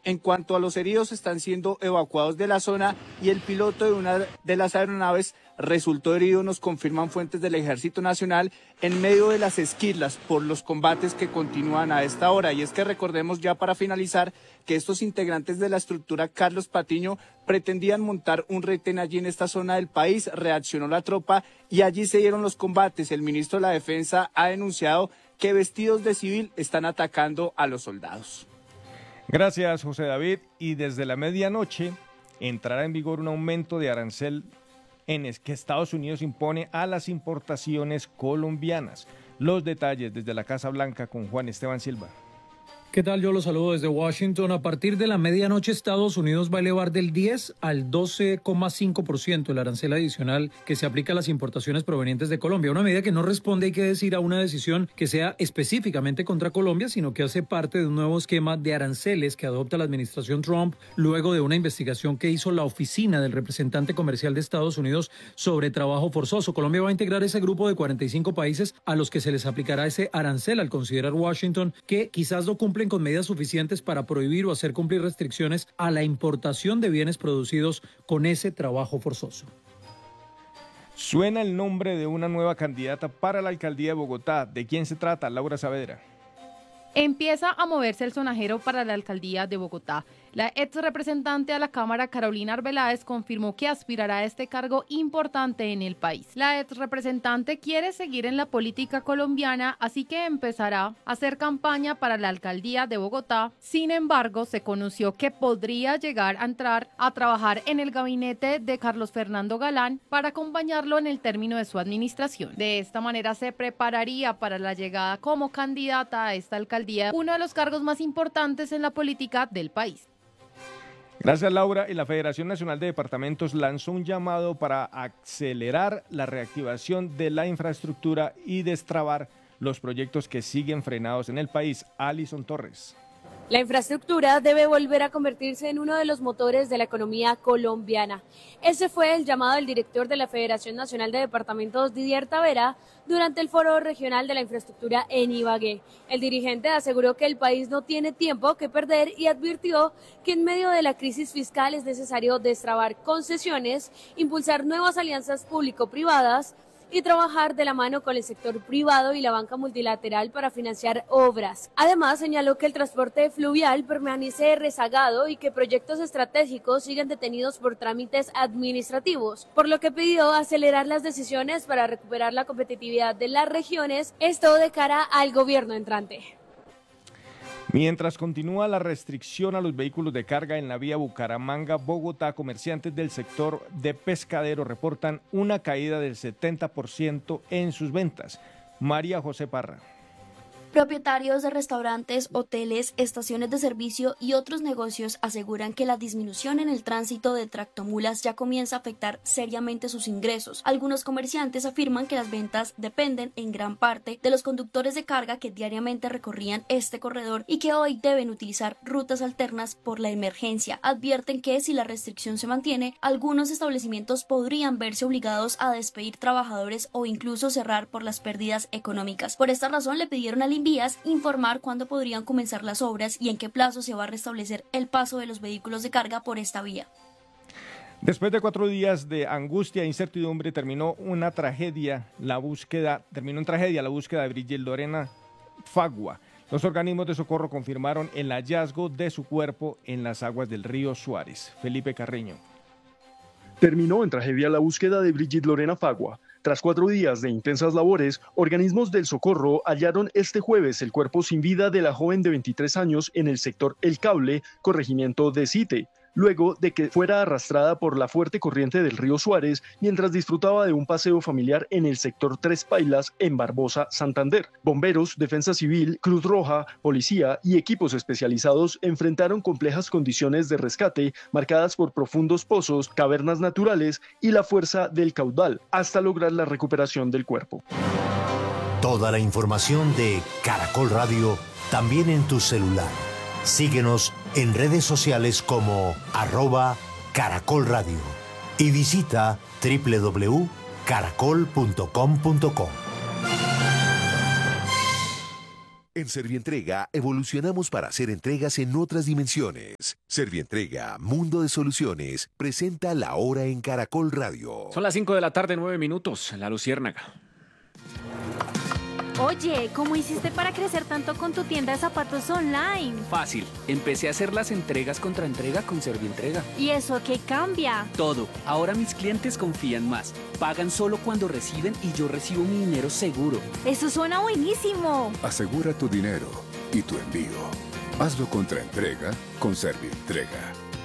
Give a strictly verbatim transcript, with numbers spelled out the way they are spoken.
En cuanto a los heridos, están siendo evacuados de la zona y el piloto de una de las aeronaves resultó herido, nos confirman fuentes del Ejército Nacional, en medio de las esquirlas por los combates que continúan a esta hora. Y es que recordemos ya para finalizar que estos integrantes de la estructura Carlos Patiño pretendían montar un retén allí en esta zona del país, reaccionó la tropa y allí se dieron los combates. El ministro de la Defensa ha denunciado que vestidos de civil están atacando a los soldados. Gracias, José David. Y desde la medianoche entrará en vigor un aumento de arancel en es que Estados Unidos impone a las importaciones colombianas. Los detalles desde la Casa Blanca con Juan Esteban Silva. ¿Qué tal? Yo los saludo desde Washington. A partir de la medianoche, Estados Unidos va a elevar del diez al doce coma cinco por ciento el arancel adicional que se aplica a las importaciones provenientes de Colombia. Una medida que no responde, hay que decir, a una decisión que sea específicamente contra Colombia, sino que hace parte de un nuevo esquema de aranceles que adopta la administración Trump luego de una investigación que hizo la oficina del representante comercial de Estados Unidos sobre trabajo forzoso. Colombia va a integrar ese grupo de cuarenta y cinco países a los que se les aplicará ese arancel al considerar Washington que quizás no cumplen con medidas suficientes para prohibir o hacer cumplir restricciones a la importación de bienes producidos con ese trabajo forzoso. Suena el nombre de una nueva candidata para la alcaldía de Bogotá. ¿De quién se trata, Laura Saavedra? Empieza a moverse el sonajero para la alcaldía de Bogotá. La ex representante a la Cámara, Carolina Arbeláez, confirmó que aspirará a este cargo importante en el país. La ex representante quiere seguir en la política colombiana, así que empezará a hacer campaña para la alcaldía de Bogotá. Sin embargo, se conoció que podría llegar a entrar a trabajar en el gabinete de Carlos Fernando Galán para acompañarlo en el término de su administración. De esta manera se prepararía para la llegada como candidata a esta alcaldía, uno de los cargos más importantes en la política del país. Gracias, Laura. Y la Federación Nacional de Departamentos lanzó un llamado para acelerar la reactivación de la infraestructura y destrabar los proyectos que siguen frenados en el país. Alison Torres. La infraestructura debe volver a convertirse en uno de los motores de la economía colombiana. Ese fue el llamado del director de la Federación Nacional de Departamentos, Didier Tavera, durante el Foro Regional de la Infraestructura en Ibagué. El dirigente aseguró que el país no tiene tiempo que perder y advirtió que en medio de la crisis fiscal es necesario destrabar concesiones, impulsar nuevas alianzas público-privadas, y trabajar de la mano con el sector privado y la banca multilateral para financiar obras. Además, señaló que el transporte fluvial permanece rezagado y que proyectos estratégicos siguen detenidos por trámites administrativos, por lo que pidió acelerar las decisiones para recuperar la competitividad de las regiones, esto de cara al gobierno entrante. Mientras continúa la restricción a los vehículos de carga en la vía Bucaramanga-Bogotá, comerciantes del sector de pescadero reportan una caída del setenta por ciento en sus ventas. María José Parra. Propietarios de restaurantes, hoteles, estaciones de servicio y otros negocios aseguran que la disminución en el tránsito de tractomulas ya comienza a afectar seriamente sus ingresos. Algunos comerciantes afirman que las ventas dependen en gran parte de los conductores de carga que diariamente recorrían este corredor y que hoy deben utilizar rutas alternas por la emergencia. Advierten que si la restricción se mantiene, algunos establecimientos podrían verse obligados a despedir trabajadores o incluso cerrar por las pérdidas económicas. Por esta razón le pidieron al Invías informar cuándo podrían comenzar las obras y en qué plazo se va a restablecer el paso de los vehículos de carga por esta vía. Después de cuatro días de angustia e incertidumbre, terminó una tragedia, la búsqueda, terminó en tragedia la búsqueda de Brigitte Lorena Fagua. Los organismos de socorro confirmaron el hallazgo de su cuerpo en las aguas del río Suárez. Felipe Carreño. Terminó en tragedia la búsqueda de Brigitte Lorena Fagua. Tras cuatro días de intensas labores, organismos del socorro hallaron este jueves el cuerpo sin vida de la joven de veintitrés años en el sector El Cable, corregimiento de Site, luego de que fuera arrastrada por la fuerte corriente del río Suárez mientras disfrutaba de un paseo familiar en el sector Tres Pailas en Barbosa, Santander. Bomberos, Defensa Civil, Cruz Roja, policía y equipos especializados enfrentaron complejas condiciones de rescate marcadas por profundos pozos, cavernas naturales y la fuerza del caudal hasta lograr la recuperación del cuerpo. Toda la información de Caracol Radio también en tu celular. Síguenos en redes sociales como arroba Caracol Radio y visita doble u doble u doble u punto caracol punto com punto co. En Servientrega evolucionamos para hacer entregas en otras dimensiones. Servientrega, Mundo de Soluciones, presenta La Hora en Caracol Radio. Son las cinco de la tarde, nueve minutos, La Luciérnaga. Oye, ¿cómo hiciste para crecer tanto con tu tienda de zapatos online? Fácil, empecé a hacer las entregas contra entrega con Servientrega. ¿Y eso qué cambia? Todo, ahora mis clientes confían más. Pagan solo cuando reciben y yo recibo mi dinero seguro. Eso suena buenísimo. Asegura tu dinero y tu envío. Hazlo contra entrega con Servientrega.